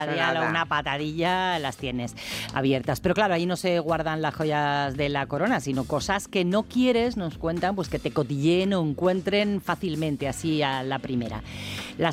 o una patadilla, las tienes abiertas. Pero claro, ahí no se guardan las joyas de la corona, sino cosas que no quieres, nos cuentan, pues que te cotilleen o encuentren fácilmente, así a la primera. Las